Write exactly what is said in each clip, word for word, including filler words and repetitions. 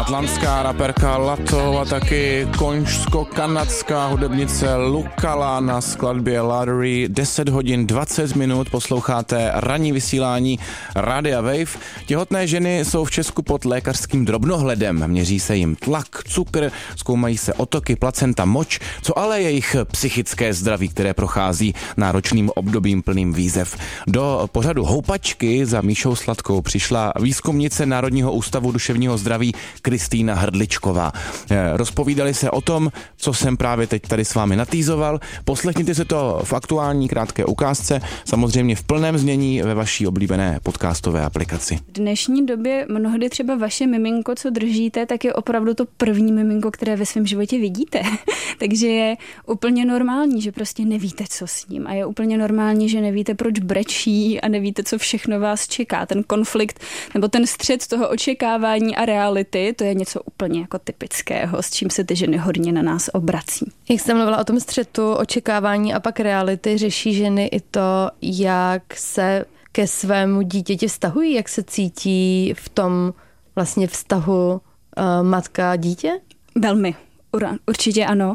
Atlantská raperka Lato a taky konžsko-kanadská hudebnice Lukala na skladbě Lottery. deset hodin dvacet minut posloucháte ranní vysílání Rádia Wave. Těhotné ženy jsou v Česku pod lékařským drobnohledem. Měří se jim tlak, cukr, zkoumají se otoky, placenta, moč, co ale jejich psychické zdraví, které prochází náročným obdobím plným výzev. Do pořadu Houpačky za Míšou Sladkou přišla výzkumnice Národního ústavu duševního zdraví Kristýna Hrdličková. Rozpovídali se o tom, co jsem právě teď tady s vámi natýzoval. Poslechněte se to v aktuální krátké ukázce, samozřejmě v plném znění ve vaší oblíbené podcastové aplikaci. V dnešní době mnohdy třeba vaše miminko, co držíte, tak je opravdu to první miminko, které ve svém životě vidíte. Takže je úplně normální, že prostě nevíte, co s ním. A je úplně normální, že nevíte, proč brečí a nevíte, co všechno vás čeká. Ten konflikt nebo ten střed toho očekávání a reality, to je něco úplně jako typického, s čím se ty ženy hodně na nás obrací. Jak jsem mluvila o tom střetu očekávání a pak reality, řeší ženy i to, jak se ke svému dítěti vztahují, jak se cítí v tom vlastně vztahu uh, matka-dítě? Velmi. Určitě ano.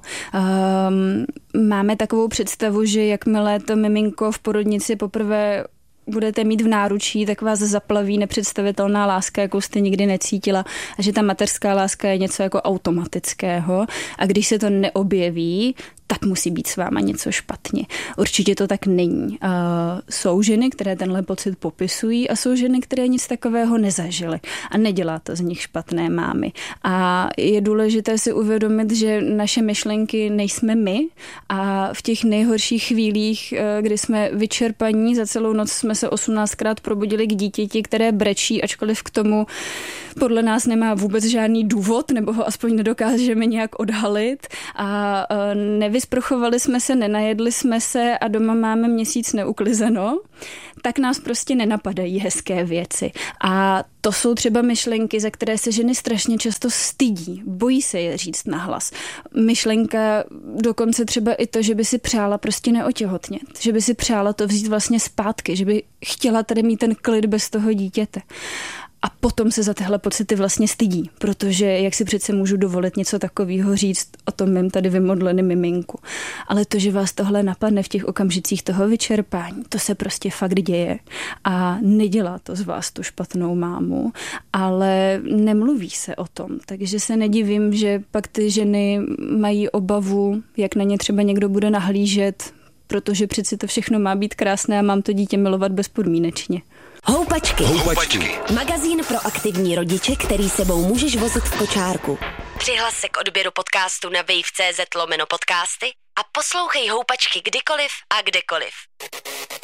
Um, máme takovou představu, že jakmile to miminko v porodnici poprvé budete mít v náručí, tak vás zaplaví nepředstavitelná láska, jakou jste nikdy necítila, a že ta mateřská láska je něco jako automatického a když se to neobjeví, tak musí být s váma něco špatně. Určitě to tak není. Uh, jsou ženy, které tenhle pocit popisují a jsou ženy, které nic takového nezažily a nedělá to z nich špatné mámy. A je důležité si uvědomit, že naše myšlenky nejsme my a v těch nejhorších chvílích, kdy jsme vyčerpaní, za celou noc jsme se osmnáctkrát probudili k dítěti, které brečí, ačkoliv k tomu podle nás nemá vůbec žádný důvod, nebo ho aspoň nedokážeme nějak odhalit a nevy Vysprchovali jsme se, nenajedli jsme se a doma máme měsíc neuklizeno, tak nás prostě nenapadají hezké věci. A to jsou třeba myšlenky, za které se ženy strašně často stydí, bojí se je říct nahlas. Myšlenka dokonce třeba i to, že by si přála prostě neotěhotnět, že by si přála to vzít vlastně zpátky, že by chtěla tady mít ten klid bez toho dítěte. A potom se za tyhle pocity vlastně stydí, protože jak si přece můžu dovolit něco takového říct o tom mým tady vymodleným miminku. Ale to, že vás tohle napadne v těch okamžicích toho vyčerpání, to se prostě fakt děje a nedělá to z vás tu špatnou mámu, ale nemluví se o tom. Takže se nedivím, že pak ty ženy mají obavu, jak na ně třeba někdo bude nahlížet, protože přeci to všechno má být krásné a mám to dítě milovat bezpodmínečně. Houpačky. Houpačky. Magazín pro aktivní rodiče, který sebou můžeš vozit v kočárku. Přihlas se k odběru podcastu na wave tečka cz lomeno podcasty a poslouchej Houpačky kdykoliv a kdekoliv.